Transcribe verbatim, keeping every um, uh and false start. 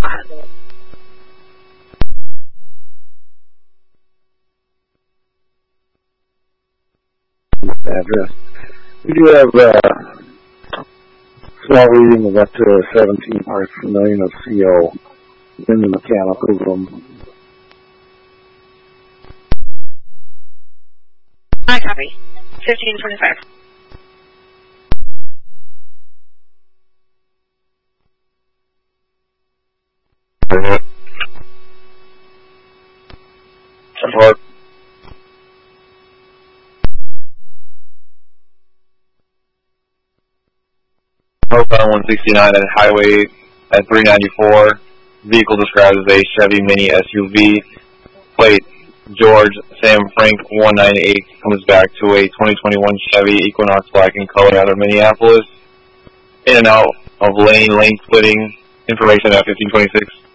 Address. We do have a uh, small reading of up to seventeen parts per million of C O in the mechanical room. I copy. fifteen twenty-five. Support. Northbound one sixty-nine at Highway at three ninety-four. Vehicle described as a Chevy Mini S U V. Plate George Sam Frank one ninety-eight comes back to a twenty twenty-one Chevy Equinox Black in color out of Minneapolis. In and out of lane, lane splitting. Information at fifteen twenty-six.